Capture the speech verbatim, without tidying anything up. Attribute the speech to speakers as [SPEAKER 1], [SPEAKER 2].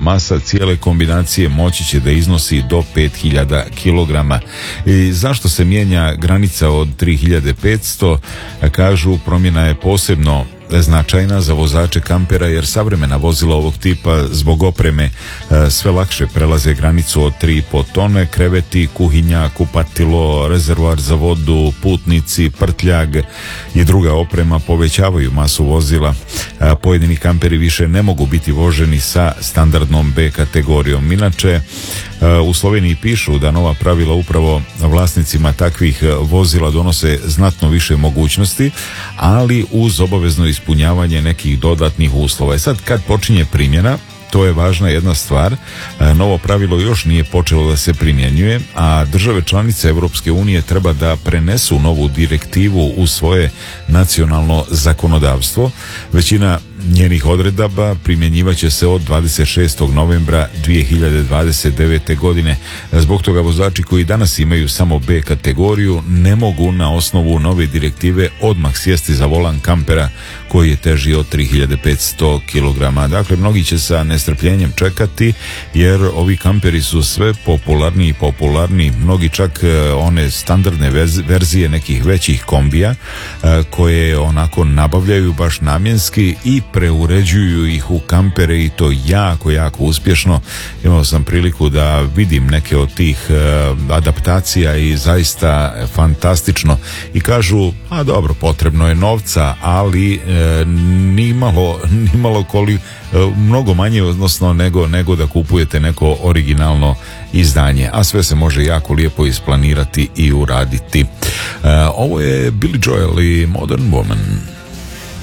[SPEAKER 1] masa cijele kombinacije moći će da iznosi do pet hiljada kilograma. I zašto se mijenja granica od tri hiljade petsto? Kažu, promjena je posebno značajna za vozače kampera jer savremena vozila ovog tipa zbog opreme e, sve lakše prelaze granicu od tri i po tone. Kreveti, kuhinja, kupatilo, rezervoar za vodu, putnici, prtljag i druga oprema povećavaju masu vozila. E, pojedini kamperi više ne mogu biti voženi sa standardnom B kategorijom. Inače, e, u Sloveniji pišu da nova pravila upravo vlasnicima takvih vozila donose znatno više mogućnosti, ali uz obavezno ispunjavanje nekih dodatnih uslova. I sad kad počinje primjena, to je važna jedna stvar, novo pravilo još nije počelo da se primjenjuje, a države članice Europske unije treba da prenesu novu direktivu u svoje nacionalno zakonodavstvo. Većina njenih odredaba primjenjivaće se od dvadeset šestog novembra dvije hiljade dvadeset devete. godine. Zbog toga vozači koji danas imaju samo B kategoriju ne mogu na osnovu nove direktive odmah sjesti za volan kampera koji je teži od tri hiljade petsto kilograma. Dakle, mnogi će sa nestrpljenjem čekati jer ovi kamperi su sve popularniji i popularniji. Mnogi čak one standardne verzije nekih većih kombija koje onako nabavljaju baš namjenski i preuređuju ih u kampere i to jako, jako uspješno. Imao sam priliku da vidim neke od tih e, adaptacija i zaista fantastično. I kažu, a dobro, potrebno je novca, ali e, nimalo, nimalo koli, e, mnogo manje odnosno nego, nego da kupujete neko originalno izdanje. A sve se može jako lijepo isplanirati i uraditi. E, ovo je Billy Joel i Modern Woman.